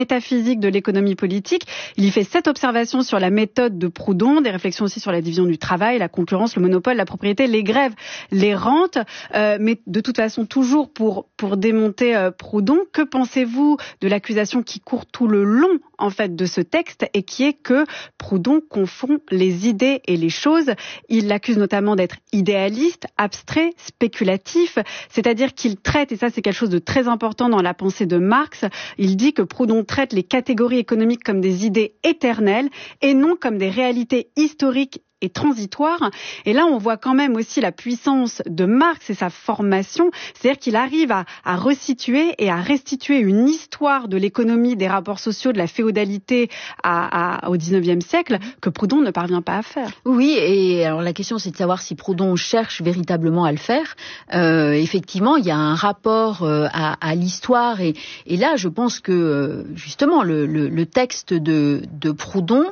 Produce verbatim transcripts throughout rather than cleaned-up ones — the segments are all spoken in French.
métaphysique de l'économie politique. Il y fait sept observations sur la méthode de Proudhon, des réflexions aussi sur la division du travail, la concurrence, le monopole, la propriété, les grèves, les rentes, euh, mais de toute façon toujours pour pour démonter euh, Proudhon. Que pensez-vous de l'accusation qui court tout le long en fait de ce texte et qui est que Proudhon confond les idées et les choses? Il l'accuse notamment d'être idéaliste, abstrait, spéculatif, c'est-à-dire qu'il traite, et ça c'est quelque chose de très important dans la pensée de Marx, il dit que Proudhon traite les catégories économiques comme des idées éternelles et non comme des réalités historiques et transitoire. Et là, on voit quand même aussi la puissance de Marx et sa formation. C'est-à-dire qu'il arrive à, à resituer et à restituer une histoire de l'économie, des rapports sociaux, de la féodalité à, à, au dix-neuvième siècle que Proudhon ne parvient pas à faire. Oui, et alors la question, c'est de savoir si Proudhon cherche véritablement à le faire. Euh, effectivement, il y a un rapport euh, à, à l'histoire. Et, et là, je pense que, justement, le, le, le texte de, de Proudhon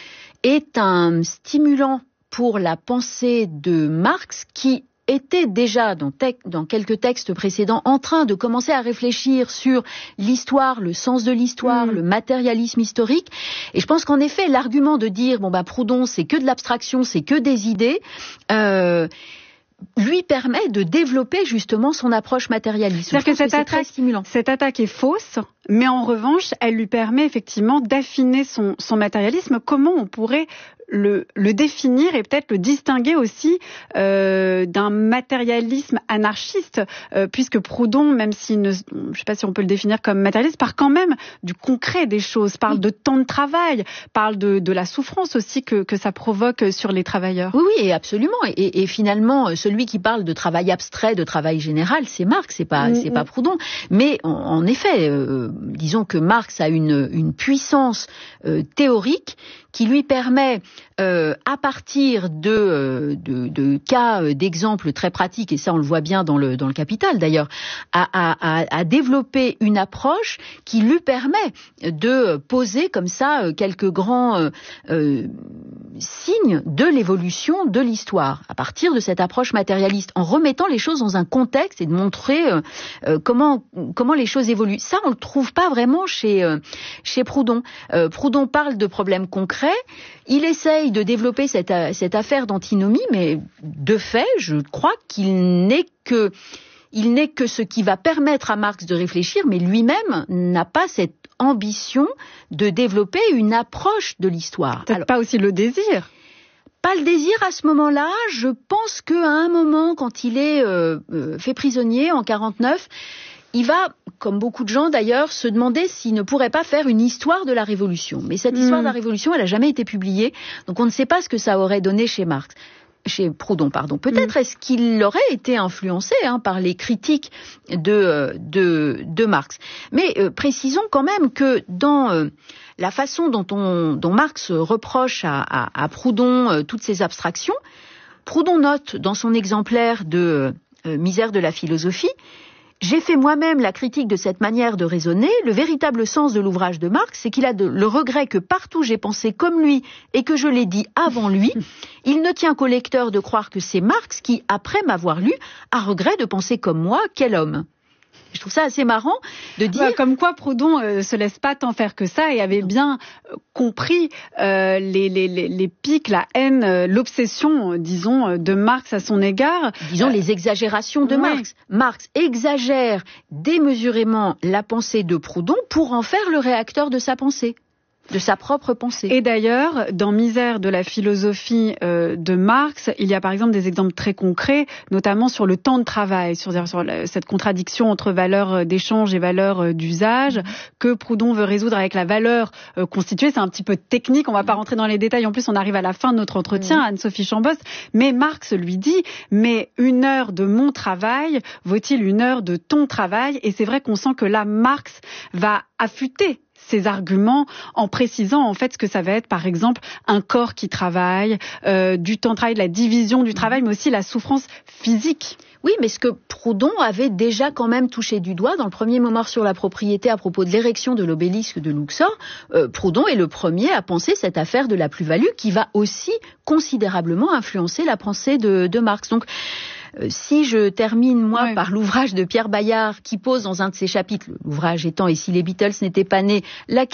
est un stimulant pour la pensée de Marx qui était déjà dans, te- dans quelques textes précédents en train de commencer à réfléchir sur l'histoire, le sens de l'histoire, mmh. le matérialisme historique. Et je pense qu'en effet, l'argument de dire bon bah Proudhon c'est que de l'abstraction, c'est que des idées, euh, lui permet de développer justement son approche matérialiste. C'est-à-dire que cette, que attaque, cette attaque est fausse, mais en revanche, elle lui permet effectivement d'affiner son, son matérialisme. Comment on pourrait le, le définir et peut-être le distinguer aussi euh, d'un matérialisme anarchiste, euh, puisque Proudhon, même s'il ne, je ne sais pas si on peut le définir comme matérialiste, parle quand même du concret des choses, parle oui. de temps de travail, parle de, de la souffrance aussi que, que ça provoque sur les travailleurs. Oui, oui, absolument. Et, et finalement, celui qui parle de travail abstrait, de travail général, c'est Marx, c'est pas, mmh, c'est pas Proudhon. Mais en, en effet, euh, disons que Marx a une, une puissance euh, théorique qui lui permet, euh, à partir de, de, de cas, d'exemples très pratiques, et ça on le voit bien dans le, dans le Capital d'ailleurs, à, à, à développer une approche qui lui permet de poser comme ça quelques grands euh, euh, signes de l'évolution de l'histoire, à partir de cette approche matérialiste, en remettant les choses dans un contexte et de montrer euh, euh, comment, comment les choses évoluent. Ça, on le trouve pas vraiment chez, euh, chez Proudhon. Euh, Proudhon parle de problèmes concrets. Il essaye de développer cette, cette affaire d'antinomie, mais de fait, je crois qu'il n'est que, il n'est que ce qui va permettre à Marx de réfléchir, mais lui-même n'a pas cette ambition de développer une approche de l'histoire. Peut-être Alors, pas aussi le désir. Pas le désir à ce moment-là. Je pense qu'à un moment, quand il est euh, euh, fait prisonnier en quarante-neuf, il va, comme beaucoup de gens d'ailleurs, se demander s'il ne pourrait pas faire une histoire de la Révolution. Mais cette mmh. histoire de la Révolution, elle n'a jamais été publiée, donc on ne sait pas ce que ça aurait donné chez Marx. Chez Proudhon, pardon. Peut-être mmh. est-ce qu'il aurait été influencé hein, par les critiques de, de, de Marx. Mais euh, précisons quand même que dans euh, la façon dont, on, dont Marx reproche à, à, à Proudhon euh, toutes ces abstractions, Proudhon note dans son exemplaire de euh, Misère de la philosophie: j'ai fait moi-même la critique de cette manière de raisonner. Le véritable sens de l'ouvrage de Marx, c'est qu'il a de, le regret que partout j'ai pensé comme lui et que je l'ai dit avant lui. Il ne tient qu'au lecteur de croire que c'est Marx qui, après m'avoir lu, a regret de penser comme moi. Quel homme! Je trouve ça assez marrant de dire... Ouais, comme quoi Proudhon euh, se laisse pas tant faire que ça et avait non. bien euh, compris euh, les, les, les, les pics, la haine, euh, l'obsession, euh, disons, euh, de Marx à son égard. Disons euh, les exagérations de ouais. Marx. Marx exagère démesurément la pensée de Proudhon pour en faire le réacteur de sa pensée. De sa propre pensée. Et d'ailleurs, dans Misère de la philosophie euh, de Marx, il y a par exemple des exemples très concrets, notamment sur le temps de travail, sur, sur la, cette contradiction entre valeur d'échange et valeur d'usage, que Proudhon veut résoudre avec la valeur euh, constituée. C'est un petit peu technique, on ne va pas rentrer dans les détails. En plus, on arrive à la fin de notre entretien, mmh. Anne-Sophie Chambost. Mais Marx lui dit, mais une heure de mon travail vaut-il une heure de ton travail? Et c'est vrai qu'on sent que là, Marx va affûter ces arguments en précisant en fait ce que ça va être, par exemple, un corps qui travaille, euh, du temps de travail, de la division du travail, mais aussi la souffrance physique. Oui, mais ce que Proudhon avait déjà quand même touché du doigt dans le premier mémoire sur la propriété à propos de l'érection de l'obélisque de Luxor, euh, Proudhon est le premier à penser cette affaire de la plus-value qui va aussi considérablement influencer la pensée de, de Marx. Donc, Euh, si je termine, moi, ouais. par l'ouvrage de Pierre Bayard, qui pose dans un de ses chapitres, l'ouvrage étant « Et si les Beatles n'étaient pas nés », la